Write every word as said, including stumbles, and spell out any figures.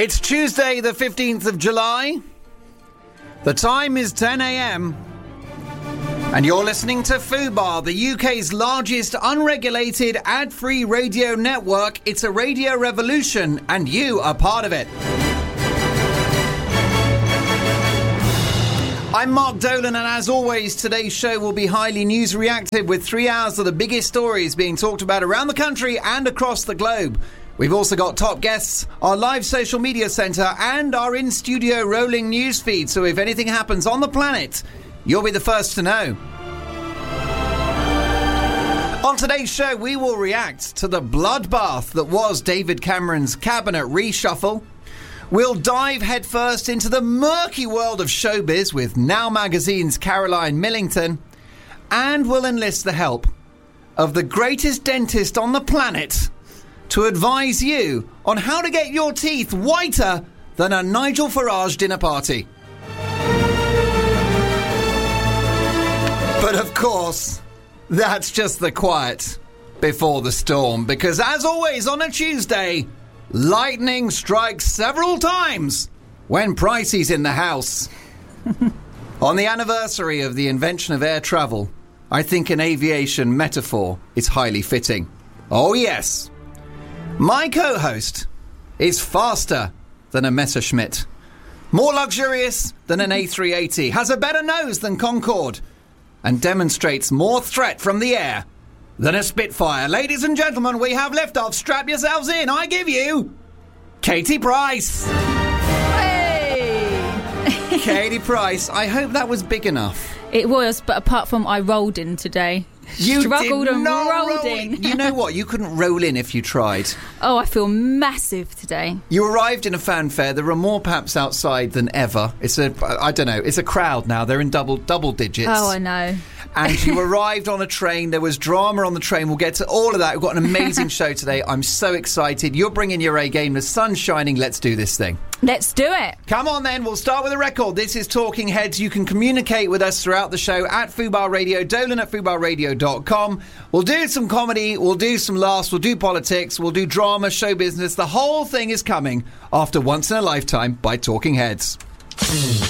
It's Tuesday, the fifteenth of July. The time is ten a.m. And you're listening to Fubar, the U K's largest unregulated ad-free radio network. It's a radio revolution, and you are part of it. I'm Mark Dolan, and as always, today's show will be highly news reactive with three hours of the biggest stories being talked about around the country and across the globe. We've also got top guests, our live social media centre, and our in-studio rolling news feed. So if anything happens on the planet, you'll be the first to know. On today's show, we will react to the bloodbath that was David Cameron's cabinet reshuffle. We'll dive headfirst into the murky world of showbiz with Now Magazine's Caroline Millington. And we'll enlist the help of the greatest dentist on the planet to advise you on how to get your teeth whiter than a Nigel Farage dinner party. But of course, that's just the quiet before the storm, because as always on a Tuesday, lightning strikes several times when Pricey's in the house. On the anniversary of the invention of air travel, I think an aviation metaphor is highly fitting. Oh yes, my co-host is faster than a Messerschmitt, more luxurious than an A three eighty, has a better nose than Concorde, and demonstrates more threat from the air than a Spitfire. Ladies and gentlemen, we have liftoff. Strap yourselves in. I give you Katie Price. Hey! Katie Price, I hope that was big enough. It was, but apart from I rolled in today. You Struggled did and not rolled roll in. in. You know what? You couldn't roll in if you tried. Oh, I feel massive today. You arrived in a fanfare. There are more perhaps outside than ever. It's a, I don't know, it's a crowd now. They're in double double digits. Oh, I know. And you arrived on a train. There was drama on the train. We'll get to all of that. We've got an amazing show today. I'm so excited. You're bringing your A game. The sun's shining. Let's do this thing. Let's do it. Come on then. We'll start with a record. This is Talking Heads. You can communicate with us throughout the show at Fubar Radio, Dolan at fubar radio dot com. We'll do some comedy. We'll do some laughs. We'll do politics. We'll do drama, show business. The whole thing is coming after Once in a Lifetime by Talking Heads.